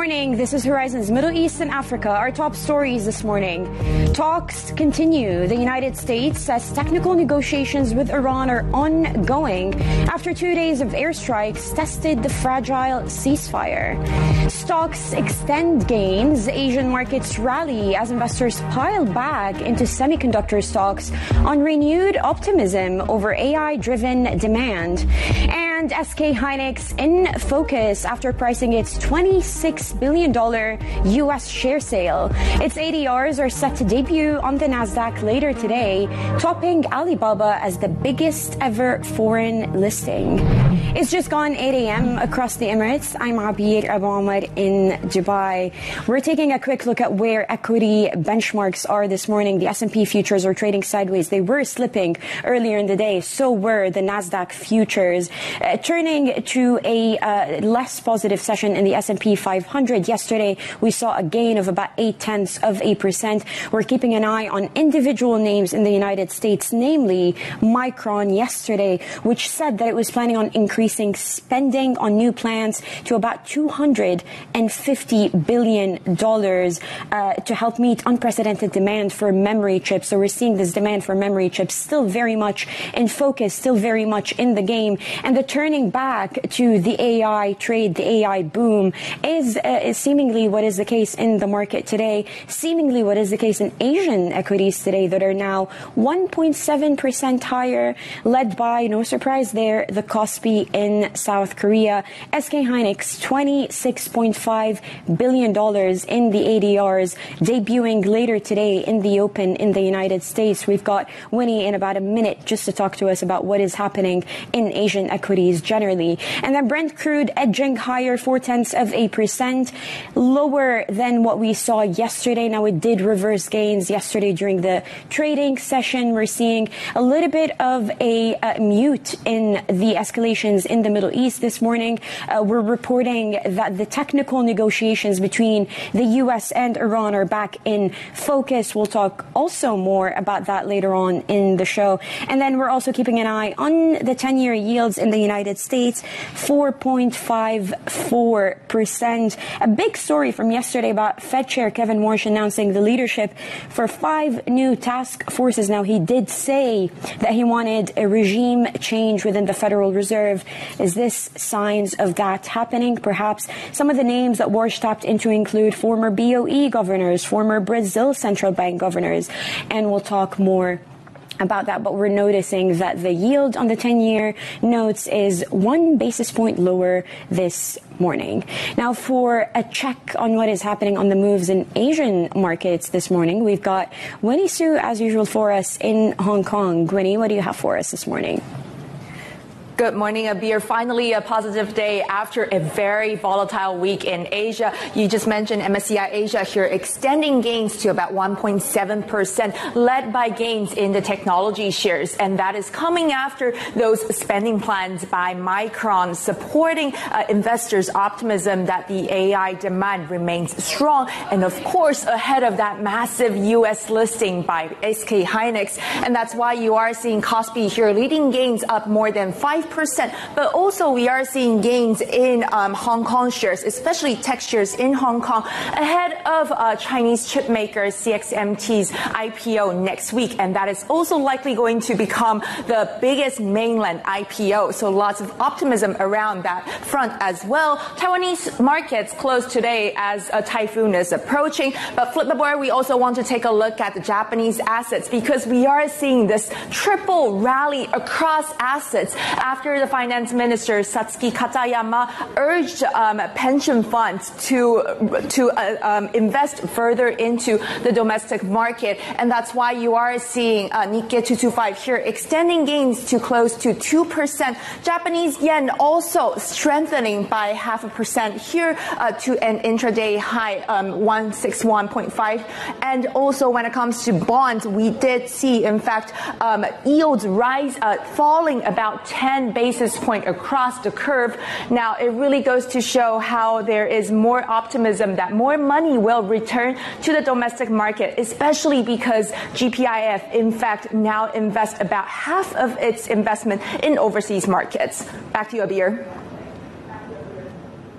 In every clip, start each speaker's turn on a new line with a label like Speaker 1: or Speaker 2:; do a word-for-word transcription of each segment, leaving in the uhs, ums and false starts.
Speaker 1: morning. This is Horizon's Middle East and Africa. Our top stories this morning. Talks continue. The United States says technical negotiations with Iran are ongoing after two days of airstrikes tested the fragile ceasefire. Stocks extend gains. Asian markets rally as investors pile back into semiconductor stocks on renewed optimism over A I-driven demand. And S K Hynix in focus after pricing its twenty-six billion dollars U S share sale. Its A D Rs are set to debut on the Nasdaq later today, topping Alibaba as the biggest ever foreign listing. It's just gone eight a.m. across the Emirates. I'm Abir Abu Omar in Dubai. We're taking a quick look at where equity benchmarks are this morning. The S and P futures are trading sideways. They were slipping earlier in the day. So were the Nasdaq futures. Uh, turning to a uh, less positive session in the S and P five hundred. Yesterday, we saw a gain of about eight tenths of a percent. We're keeping an eye on individual names in the United States, namely Micron yesterday, which said that it was planning on increasing spending on new plants to about two hundred fifty billion dollars uh, to help meet unprecedented demand for memory chips. So we're seeing this demand for memory chips still very much in focus, still very much in the game. And the turning back to the A I trade, the A I boom, is, uh, is seemingly what is the case in the market today, seemingly what is the case in Asian equities today that are now one point seven percent higher, led by, no surprise there, the Kospi in South Korea. S K Hynix, twenty-six point five billion dollars in the A D Rs, debuting later today in the open in the United States. We've got Winnie in about a minute just to talk to us about what is happening in Asian equities generally. And then Brent crude edging higher, four tenths of a percent, lower than what we saw yesterday. Now, it did reverse gains yesterday during the trading session. We're seeing a little bit of a uh, mute in the escalations in the Middle East this morning. Uh, we're reporting that the technical negotiations between the U S and Iran are back in focus. We'll talk also more about that later on in the show. And then we're also keeping an eye on the ten-year yields in the United States, four point five four percent. A big story from yesterday about Fed Chair Kevin Warsh announcing the leadership for five new task forces. Now, he did say that he wanted a regime change within the Federal Reserve. Is this signs of that happening? Perhaps some of the names that Warsh tapped into include former B O E governors, former Brazil Central Bank governors, and we'll talk more about that. But we're noticing that the yield on the ten-year notes is one basis point lower this morning. Now, for a check on what is happening on the moves in Asian markets this morning, we've got Winnie Su, as usual, for us in Hong Kong. Winnie, what do you have for us this morning?
Speaker 2: Good morning, Abir. Finally, a positive day after a very volatile week in Asia. You just mentioned M S C I Asia here extending gains to about one point seven percent, led by gains in the technology shares. And that is coming after those spending plans by Micron, supporting uh, investors' optimism that the A I demand remains strong. And of course, ahead of that massive U S listing by S K Hynix. And that's why you are seeing Kospi here leading gains up more than five percent. But also we are seeing gains in um, Hong Kong shares, especially tech shares in Hong Kong, ahead of uh, Chinese chip maker C X M T's I P O next week. And that is also likely going to become the biggest mainland I P O. So lots of optimism around that front as well. Taiwanese markets closed today as a typhoon is approaching. But flip the board, we also want to take a look at the Japanese assets because we are seeing this triple rally across assets after the finance minister Satsuki Katayama urged um, pension funds to to uh, um, invest further into the domestic market, and that's why you are seeing uh, Nikkei two twenty-five here extending gains to close to two percent. Japanese yen also strengthening by half a percent here uh, to an intraday high um, one sixty-one point five. And also when it comes to bonds, we did see in fact um, yields rise, uh, falling about ten basis point across the curve. Now, it really goes to show how there is more optimism that more money will return to the domestic market, especially because G P I F, in fact, now invests about half of its investment in overseas markets. Back to you, Abir.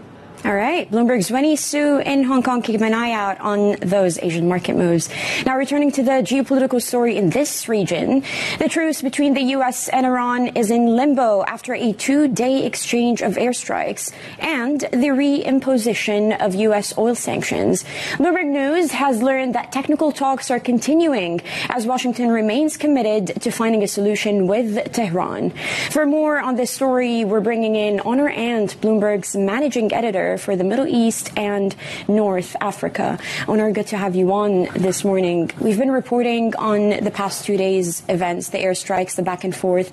Speaker 1: All right. Bloomberg's Winnie Su in Hong Kong, keep an eye out on those Asian market moves. Now, returning to the geopolitical story in this region, the truce between the U S and Iran is in limbo after a two-day exchange of airstrikes and the reimposition of U S oil sanctions. Bloomberg News has learned that technical talks are continuing as Washington remains committed to finding a solution with Tehran. For more on this story, we're bringing in Honor Ant, Bloomberg's managing editor for the Middle East and North Africa. Honor, good to have you on this morning. We've been reporting on the past two days' events, the airstrikes, the back and forth.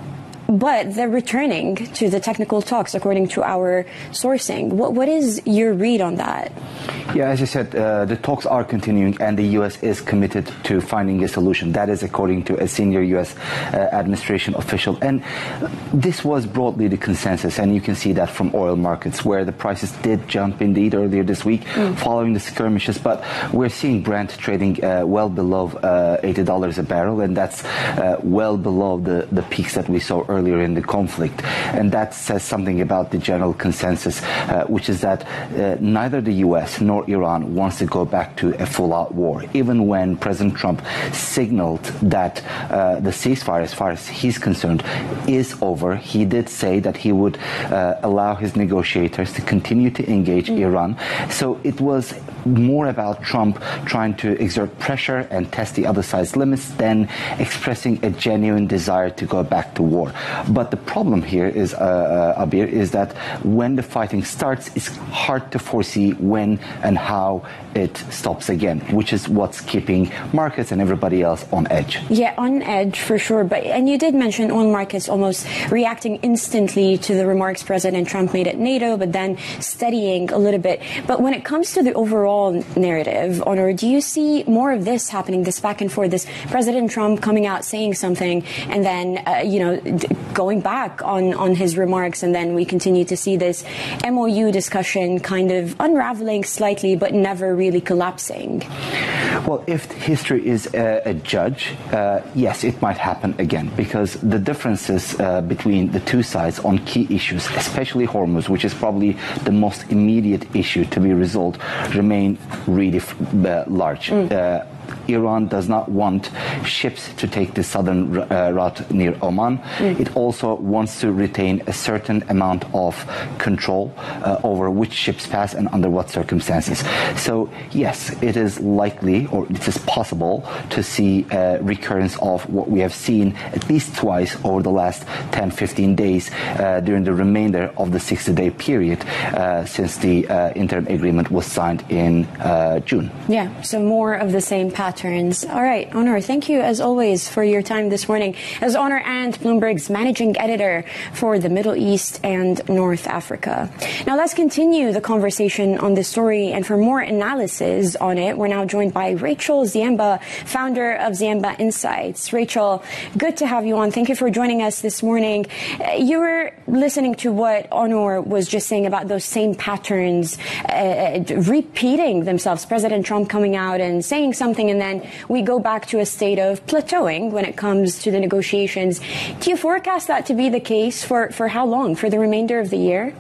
Speaker 1: But they're returning to the technical talks, according to our sourcing. What, what is your read on that?
Speaker 3: Yeah, as you said, uh, the talks are continuing, and the U S is committed to finding a solution. That is according to a senior U S uh, administration official. And this was broadly the consensus, and you can see that from oil markets, where the prices did jump indeed earlier this week mm. following the skirmishes. But we're seeing Brent trading uh, well below uh, eighty dollars a barrel, and that's uh, well below the, the peaks that we saw earlier. earlier in the conflict. And that says something about the general consensus, uh, which is that uh, neither the U S nor Iran wants to go back to a full-out war. Even when President Trump signaled that uh, the ceasefire, as far as he's concerned, is over, he did say that he would uh, allow his negotiators to continue to engage mm. Iran. So it was more about Trump trying to exert pressure and test the other side's limits than expressing a genuine desire to go back to war. But the problem here is, uh, uh, Abir, is that when the fighting starts, it's hard to foresee when and how it stops again, which is what's keeping markets and everybody else on edge.
Speaker 1: Yeah, on edge for sure. But and you did mention oil markets almost reacting instantly to the remarks President Trump made at NATO, but then steadying a little bit. But when it comes to the overall narrative, Honor, do you see more of this happening, this back and forth, this President Trump coming out saying something and then, uh, you know, d- going back on, on his remarks, and then we continue to see this M O U discussion kind of unraveling slightly, but never really collapsing?
Speaker 3: Well, if history is a, a judge, uh, yes, it might happen again, because the differences uh, between the two sides on key issues, especially Hormuz, which is probably the most immediate issue to be resolved, remain really uh, large. Mm. Uh, Iran does not want ships to take the southern uh, route near Oman. Mm. It also wants to retain a certain amount of control uh, over which ships pass and under what circumstances. So, yes, it is likely, or it is possible, to see a recurrence of what we have seen at least twice over the last ten, fifteen days uh, during the remainder of the sixty-day period uh, since the uh, interim agreement was signed in uh, June.
Speaker 1: Yeah, so more of the same patterns. All right, Honor, thank you as always for your time this morning. As Honor Ant, Bloomberg's managing editor for the Middle East and North Africa. Now let's continue the conversation on this story, and for more analysis on it, we're now joined by Rachel Ziemba, founder of Ziemba Insights. Rachel, good to have you on. Thank you for joining us this morning. You were listening to what Honor was just saying about those same patterns uh, repeating themselves. President Trump coming out and saying something, and then we go back to a state of plateauing when it comes to the negotiations. Do you forecast that to be the case for, for how long? For the remainder of the year?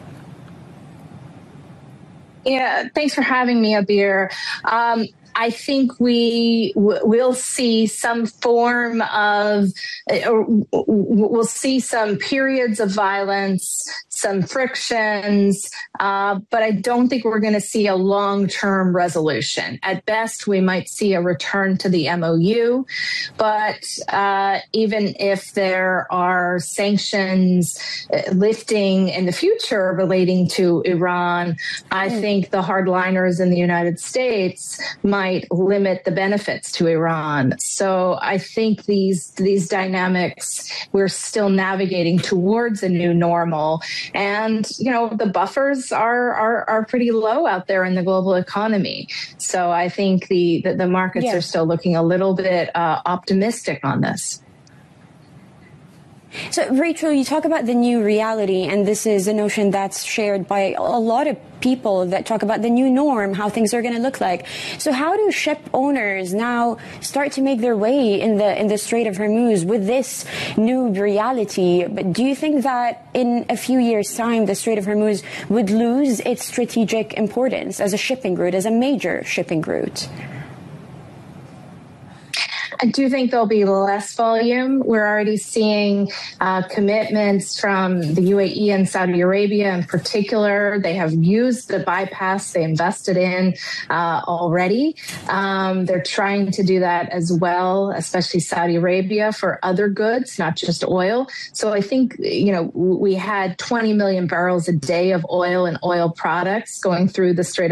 Speaker 4: Yeah, thanks for having me, Abir. Um, I think we w- will see some form of, or we'll see some periods of violence, some frictions, uh, but I don't think we're going to see a long-term resolution. At best, we might see a return to the M O U, but uh, even if there are sanctions lifting in the future relating to Iran, I mm. think the hardliners in the United States might might limit the benefits to Iran. So I think these these dynamics, we're still navigating towards a new normal. And, you know, the buffers are are, are pretty low out there in the global economy. So I think the, the, the markets yeah. are still looking a little bit uh, optimistic on this.
Speaker 1: So, Rachel, you talk about the new reality, and this is a notion that's shared by a lot of people that talk about the new norm, how things are going to look like. So how do ship owners now start to make their way in the in the Strait of Hormuz with this new reality? But do you think that in a few years' time, the Strait of Hormuz would lose its strategic importance as a shipping route, as a major shipping route?
Speaker 4: I do think there'll be less volume. We're already seeing uh, commitments from the U A E and Saudi Arabia in particular. They have used the bypass they invested in uh, already. Um, they're trying to do that as well, especially Saudi Arabia, for other goods, not just oil. So I think, you know, we had twenty million barrels a day of oil and oil products going through the Strait of